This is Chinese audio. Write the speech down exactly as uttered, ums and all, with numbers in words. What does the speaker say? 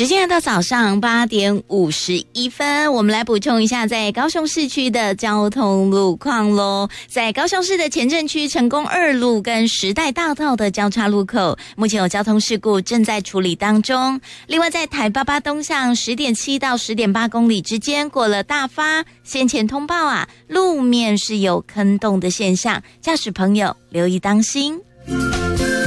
时间来到早上八点五十一分，我们来补充一下在高雄市区的交通路况咯。在高雄市的前镇区成功二路跟时代大道的交叉路口，目前有交通事故正在处理当中。另外在台八八东向 十点七 到 十点八 公里之间过了大发，先前通报啊，路面是有坑洞的现象，驾驶朋友留意当心。